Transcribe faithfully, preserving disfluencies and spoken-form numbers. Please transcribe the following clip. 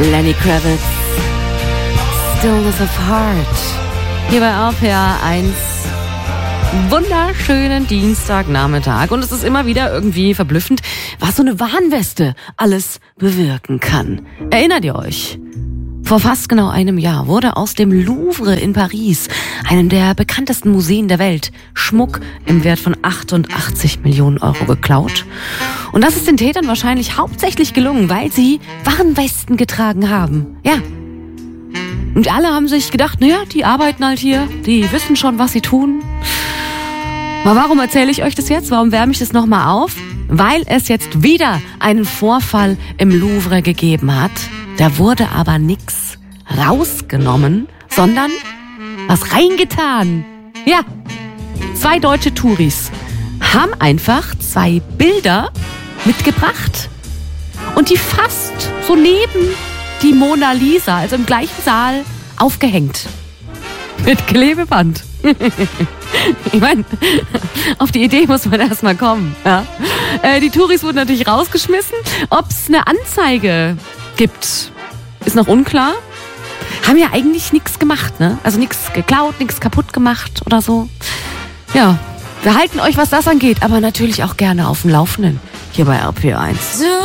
Lenny Kravitz, Stillness of Heart. Hier bei R P R eins. Wunderschönen Dienstagnachmittag. Und es ist immer wieder irgendwie verblüffend, was so eine Warnweste alles bewirken kann. Erinnert ihr euch? Vor fast genau einem Jahr wurde aus dem Louvre in Paris, einem der bekanntesten Museen der Welt, Schmuck im Wert von achtundachtzig Millionen Euro geklaut. Und das ist den Tätern wahrscheinlich hauptsächlich gelungen, weil sie Warnwesten getragen haben. Ja. Und alle haben sich gedacht, naja, die arbeiten halt hier, die wissen schon, was sie tun. Aber warum erzähle ich euch das jetzt? Warum wärme ich das nochmal auf? Weil es jetzt wieder einen Vorfall im Louvre gegeben hat. Da wurde aber nichts rausgenommen, sondern was reingetan. Ja, zwei deutsche Touris haben einfach zwei Bilder mitgebracht und die fast so neben die Mona Lisa, also im gleichen Saal, aufgehängt. Mit Klebeband. Ich meine, auf die Idee muss man erstmal kommen. Ja. Äh, die Touris wurden natürlich rausgeschmissen. Ob es eine Anzeige gibt, ist noch unklar. Haben ja eigentlich nichts gemacht, ne? Also nichts geklaut, nichts kaputt gemacht oder so. Ja, wir halten euch, was das angeht, aber natürlich auch gerne auf dem Laufenden hier bei R P R eins.